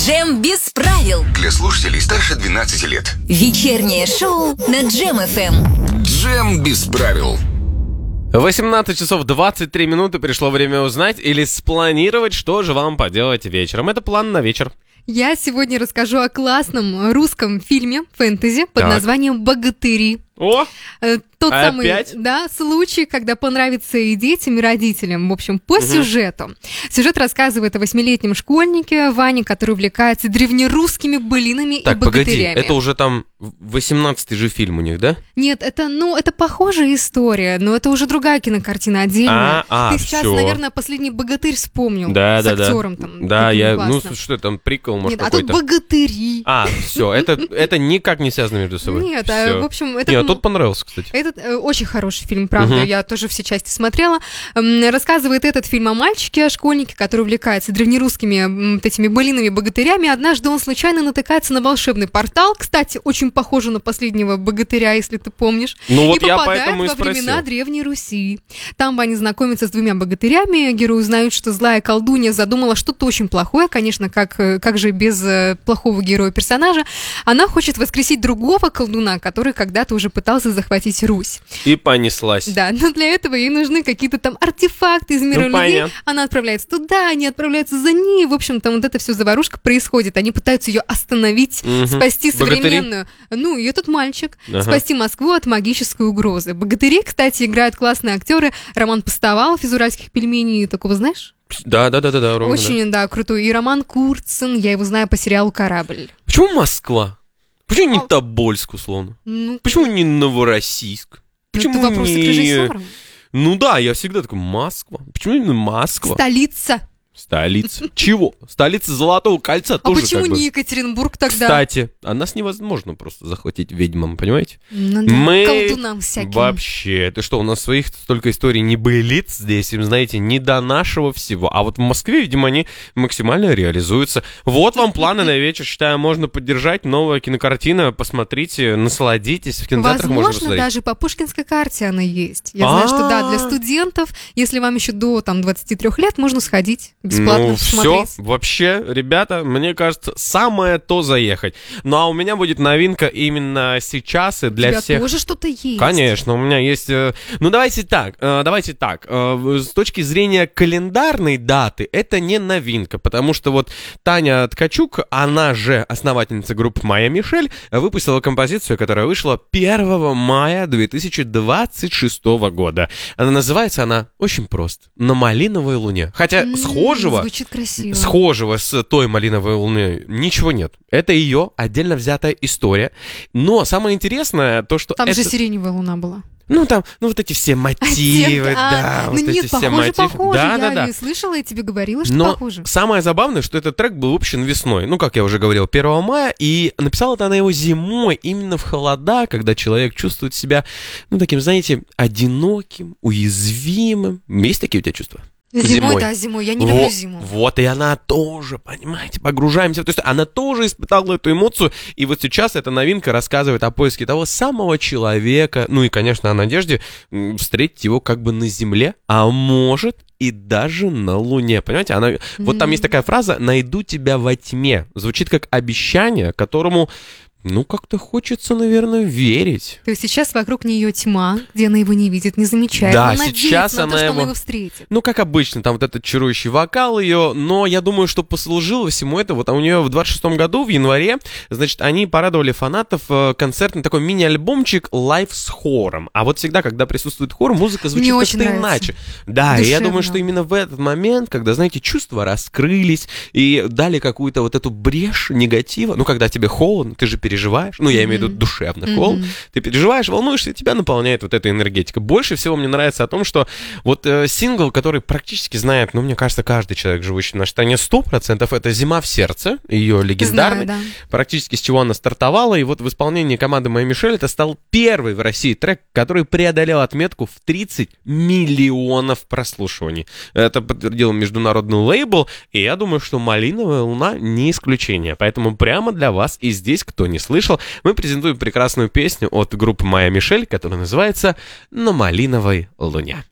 Джем без правил. Для слушателей старше 12 лет. Вечернее шоу на Джем ФМ. Джем без правил. 18 часов 23 минуты. Пришло время узнать или спланировать, что же вам поделать вечером. Это план на вечер. Я сегодня расскажу о классном русском фильме фэнтези под названием «Богатыри». О! Тот опять? самый, случай, когда понравится и детям, и родителям. В общем, по сюжету. Сюжет рассказывает о 8-летнем школьнике Ване, который увлекается древнерусскими былинами и богатырями. Погоди, это уже там 18-й же фильм у них, да? Нет, это похожая история, но это уже другая кинокартина отдельная. Ты сейчас, всё. наверное, «Последний богатырь» вспомнил. Да, с актером там. Да, таким ну классным. что там, прикол, может, Нет, какой-то? а тут «Богатыри». Все, это никак не связано между собой. Нет, Всё. в общем, это... Нет, тот понравился, кстати. Этот очень хороший фильм, правда, я тоже все части смотрела. Рассказывает этот фильм о мальчике, о школьнике, который увлекается древнерусскими этими былинами, богатырями. Однажды он случайно натыкается на волшебный портал, кстати, очень похоже на «Последнего богатыря», если ты помнишь, Ну вот и я попадает поэтому и во спросил. времена Древней Руси. Там Ваня знакомится с 2 богатырями, герои узнают, что злая колдунья задумала что-то очень плохое, конечно, как же без плохого героя-персонажа. Она хочет воскресить другого колдуна, который когда-то уже пытался захватить Русь. И понеслась. Да, но для этого ей нужны какие-то там артефакты из мира людей. Понятно. Она отправляется туда, они отправляются за ней. В общем, там вот эта вся заварушка происходит. Они пытаются ее остановить, спасти Богатыри? современную. Ну, и этот мальчик. Спасти Москву от магической угрозы. Богатыри, кстати, играют классные актеры. Роман Постовалов из «Уральских пельменей». Такого знаешь? Да, Рома, Очень, да, крутой. И Роман Курцин. Я его знаю по сериалу «Корабль». Почему Москва? Почему не Тобольск, условно? Ну, Почему не Новороссийск? Почему это вопрос к не... режиссерам. Ну да, я всегда такой, Москва. Почему именно Москва? Столица. Столица. Чего? Столица Золотого кольца А тоже почему как бы... не Екатеринбург тогда? Кстати, а нас невозможно просто захватить ведьмам, понимаете? Ну да, Мы колдунам всяким. вообще, это что, у нас своих столько историй не былиц здесь, им, знаете, не до нашего всего. А вот в Москве, видимо, они максимально реализуются. Вот вам планы на вечер, считаю, можно поддержать. Новая кинокартина, посмотрите, насладитесь. В кинотеатрах можно Возможно, посмотреть. даже по Пушкинской карте она есть. Я знаю, что да, для студентов, если вам еще до 23 лет, можно сходить бесплатно Ну, посмотреть. все, вообще, ребята, мне кажется, самое то заехать. Ну, а у меня будет новинка именно сейчас и для У тебя всех. тоже что-то есть. Конечно, у меня есть... Ну, давайте так. С точки зрения календарной даты, это не новинка, потому что вот Таня Ткачук, она же основательница группы «Моя Мишель», выпустила композицию, которая вышла 1 мая 2026 года. Называется она очень просто «На малиновой луне». Хотя Звучит красиво. схожего с той «Малиновой луны» ничего нет. Это ее отдельно взятая история. Но самое интересное то, что Там это... же сиреневая луна была. Ну, там, вот эти все мотивы, да, Ну вот нет, эти все мотивы. похоже. Да. Я слышала и тебе говорила, что Но похоже. самое забавное, что этот трек был выпущен весной, ну, как я уже говорил, 1 мая, и написала она его зимой, именно в холода, когда человек чувствует себя, ну, таким, знаете, одиноким, уязвимым. Есть такие у тебя чувства? Зимой. Я не люблю зиму. Вот, и она тоже, понимаете, погружаемся. То есть она тоже испытала эту эмоцию. И вот сейчас эта новинка рассказывает о поиске того самого человека. Ну и, конечно, о надежде встретить его как бы на земле, а может и даже на Луне. Понимаете, она... Вот там есть такая фраза «найду тебя во тьме». Звучит как обещание, которому... Ну, как-то хочется, наверное, верить. То есть сейчас вокруг нее тьма, где она его не видит, не замечает. Да, но сейчас надеется на она то, что его... она его встретит. Ну, как обычно, там вот этот чарующий вокал ее, но я думаю, что послужило всему это. Вот у нее в 26-м году, в январе, значит, они порадовали фанатов концертный такой мини-альбомчик «Live с хором». А вот всегда, когда присутствует хор, музыка звучит Мне как-то очень иначе. Да, и я Душевно. думаю, что именно в этот момент, когда, знаете, чувства раскрылись и дали какую-то вот эту брешь негатива, ну, когда тебе холодно, ты же переживаешь, ну, я имею в виду душевный холод, ты переживаешь, волнуешься, и тебя наполняет вот эта энергетика. Больше всего мне нравится о том, что вот сингл, который практически знает, ну, мне кажется, каждый человек, живущий в нашей стране, 100%, это «Зима в сердце», ее легендарный, Знаю, практически с чего она стартовала, и вот в исполнении команды «Моя Мишель» это стал первый в России трек, который преодолел отметку в 30 миллионов прослушиваний. Это подтвердил международный лейбл, и я думаю, что «Малиновая луна» не исключение. Поэтому прямо для вас и здесь, кто не слышал, мы презентуем прекрасную песню от группы «Моя Мишель», которая называется «На малиновой луне».